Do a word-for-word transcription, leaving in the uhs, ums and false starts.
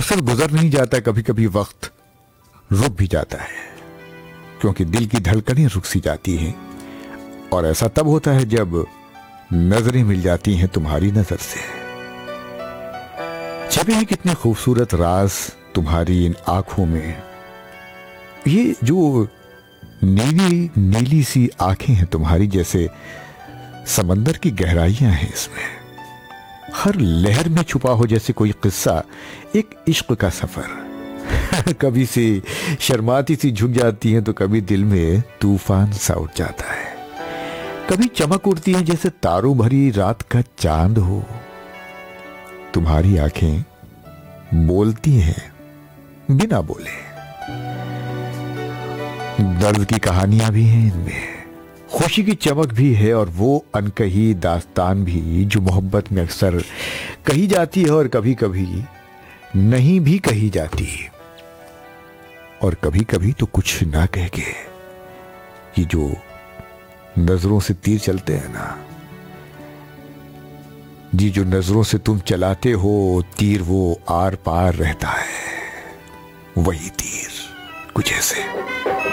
अक्सर गुजर नहीं जाता, कभी कभी वक्त रुक भी जाता है, क्योंकि दिल की धड़कनें रुक सी जाती हैं। और ऐसा तब होता है जब नजरें मिल जाती हैं तुम्हारी नजर से। छुपे हैं कितने खूबसूरत राज तुम्हारी इन आंखों में। ये जो नीली नीली सी आंखें हैं तुम्हारी, जैसे समंदर की गहराइयां हैं इसमें। हर लहर में छुपा हो जैसे कोई किस्सा, एक इश्क का सफर। कभी से शर्माती सी झुक जाती हैं तो कभी दिल में तूफान सा उठ जाता है। कभी चमक उठती है जैसे तारों भरी रात का चांद हो। तुम्हारी आंखें बोलती हैं बिना बोले। दर्द की कहानियां भी हैं इनमें, खुशी की चमक भी है, और वो अनकही दास्तान भी जो मोहब्बत में अक्सर कही जाती है और कभी कभी नहीं भी कही जाती, और कभी कभी तो कुछ ना कह के ये जो नजरों से तीर चलते हैं ना, जी जो नजरों से तुम चलाते हो तीर, वो आर पार रहता है, वही तीर कुछ ऐसे।